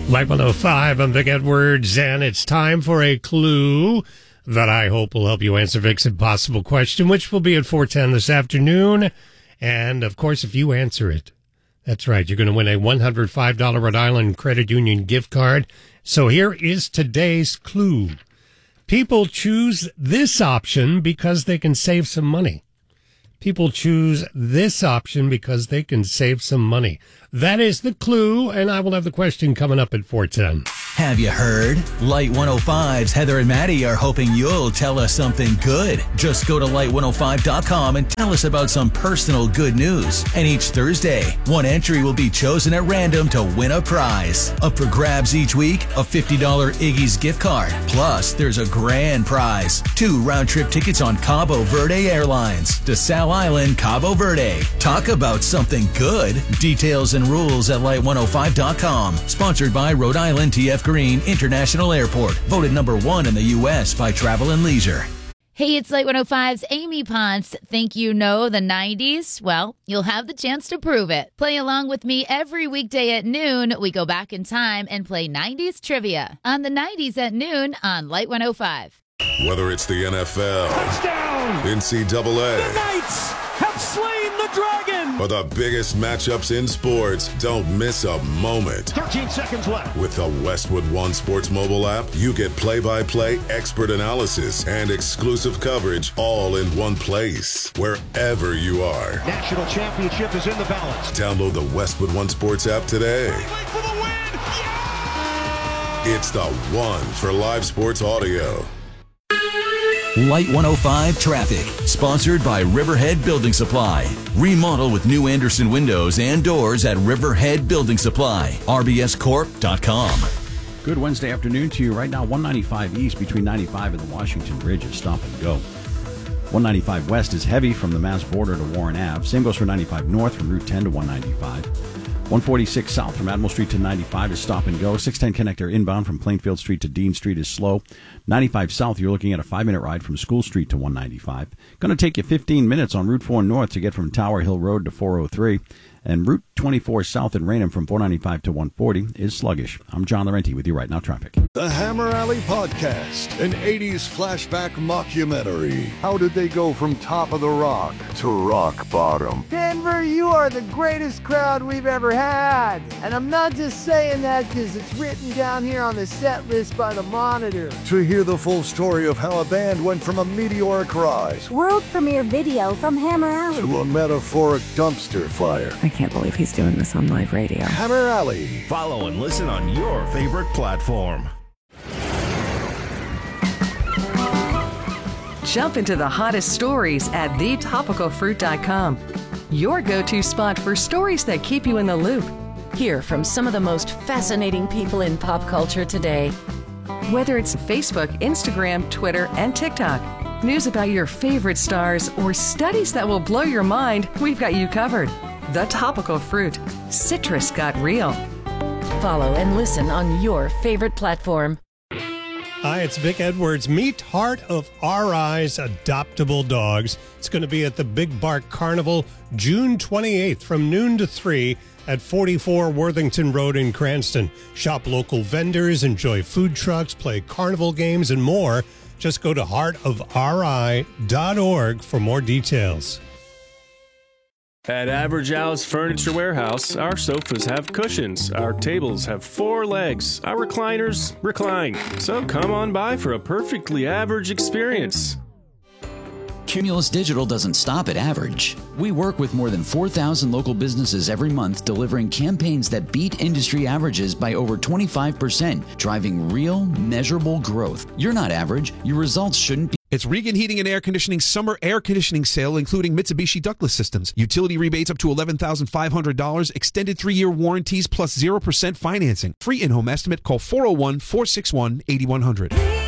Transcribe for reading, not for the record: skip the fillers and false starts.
Light 105, I'm Vic Edwards, and it's time for a clue that I hope will help you answer Vic's impossible question, which will be at 4:10 this afternoon. And, of course, if you answer it, that's right, you're going to win a $105 Rhode Island Credit Union gift card. So here is today's clue. People choose this option because they can save some money. People choose this option because they can save some money. That is the clue, and I will have the question coming up at 4:10. Have you heard? Light 105's Heather and Maddie are hoping you'll tell us something good. Just go to light105.com and tell us about some personal good news. And each Thursday, one entry will be chosen at random to win a prize. Up for grabs each week, a $50 Iggy's gift card. Plus, there's a grand prize. 2 round-trip tickets on Cabo Verde Airlines to Sal Island, Cabo Verde. Talk about something good. Details and rules at light105.com. Sponsored by Rhode Island TF Green International Airport. Voted number 1 in the U.S. by Travel and Leisure. Hey, it's Light 105's Amy Ponce. Think you know the 90s? Well, you'll have the chance to prove it. Play along with me every weekday at noon. We go back in time and play 90s trivia on the 90s at noon on Light 105. Whether it's the NFL, touchdown, NCAA, the Knights have slain the dragon, or the biggest matchups in sports, don't miss a moment. 13 seconds left. With the Westwood One Sports mobile app, you get play-by-play expert analysis and exclusive coverage all in one place, wherever you are. National championship is in the balance. Download the Westwood One Sports app today. For the win. Yeah! It's the one for live sports audio. Light 105 Traffic, sponsored by Riverhead Building Supply. Remodel with new Anderson windows and doors at Riverhead Building Supply. RBScorp.com. Good Wednesday afternoon to you. Right now, 195 East between 95 and the Washington Bridge is stop and go. 195 West is heavy from the Mass border to Warren Ave. Same goes for 95 North from Route 10 to 195. 146 South from Admiral Street to 95 is stop and go. 610 connector inbound from Plainfield Street to Dean Street is slow. 95 South, you're looking at a 5-minute ride from School Street to 195. Going to take you 15 minutes on Route 4 North to get from Tower Hill Road to 403. And Route 24 South in Raynham from 495 to 140 is sluggish. I'm John Laurenti with you right now, traffic. The Hammer Alley Podcast, an 80s flashback mockumentary. How did they go from top of the rock to rock bottom? Denver, you are the greatest crowd we've ever had. And I'm not just saying that because it's written down here on the set list by the Monitor. To hear the full story of how a band went from a meteoric rise, world premiere video from Hammer Alley, to a metaphoric dumpster fire. I can't believe he's doing this on live radio. Hammer Alley. Follow and listen on your favorite platform. Jump into the hottest stories at thetopicalfruit.com. Your go-to spot for stories that keep you in the loop. Hear from some of the most fascinating people in pop culture today. Whether it's Facebook, Instagram, Twitter, and TikTok, news about your favorite stars, or studies that will blow your mind, we've got you covered. The Topical Fruit. Citrus got real. Follow and listen on your favorite platform. Hi, it's Vic Edwards. Meet Heart of Our Eyes Adoptable Dogs. It's going to be at the Big Bark Carnival June 28th from noon to 3 at 44 Worthington Road in Cranston. Shop local vendors, enjoy food trucks, play carnival games, and more. Just go to heartofri.org for more details. At Average Al's Furniture Warehouse, our sofas have cushions, our tables have 4 legs, our recliners recline. So come on by for a perfectly average experience. Cumulus Digital doesn't stop at average. We work with more than 4,000 local businesses every month, delivering campaigns that beat industry averages by over 25%, driving real, measurable growth. You're not average. Your results shouldn't be. It's Regan Heating and Air Conditioning summer air conditioning sale, including Mitsubishi ductless systems. Utility rebates up to $11,500, extended 3-year warranties plus 0% financing. Free in-home estimate. Call 401-461-8100.